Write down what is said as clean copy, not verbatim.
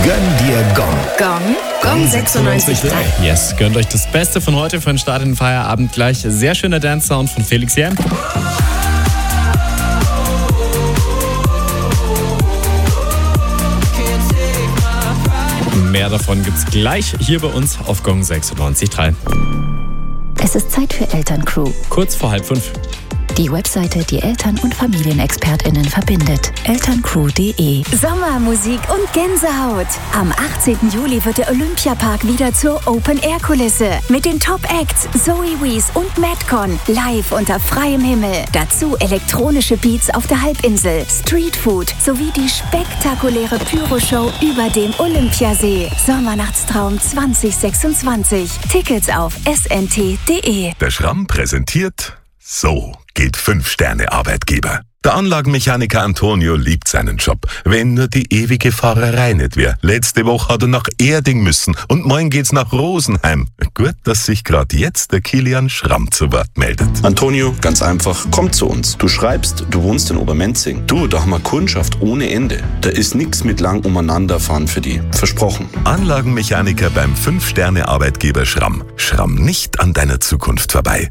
Gönn dir Gong. Gong 96.3. Yes, gönnt euch das Beste von heute für den Start in den Feierabend gleich. Sehr schöner Dance-Sound von Felix Jähn. Mehr davon gibt's gleich hier bei uns auf Gong 96.3. Es ist Zeit für Elterncrew. Kurz vor 4:30. Die Webseite, die Eltern- und FamilienexpertInnen verbindet. Elterncrew.de. Sommermusik und Gänsehaut. Am 18. Juli wird der Olympiapark wieder zur Open-Air-Kulisse. Mit den Top-Acts Zoe Wees und Madcon live unter freiem Himmel. Dazu elektronische Beats auf der Halbinsel, Streetfood sowie die spektakuläre Pyroshow über dem Olympiasee. Sommernachtstraum 2026. Tickets auf snt.de. Der Schramm präsentiert So geht 5-Sterne-Arbeitgeber. Der Anlagenmechaniker Antonio liebt seinen Job, wenn nur die ewige Fahrerei nicht wäre. Letzte Woche hat er nach Erding müssen und morgen geht's nach Rosenheim. Gut, dass sich gerade jetzt der Kilian Schramm zu Wort meldet. Antonio, ganz einfach, komm zu uns. Du schreibst, du wohnst in Obermenzing. Du, da haben wir Kundschaft ohne Ende. Da ist nix mit lang umeinanderfahren für die. Versprochen. Anlagenmechaniker beim 5-Sterne-Arbeitgeber Schramm. Schramm nicht an deiner Zukunft vorbei.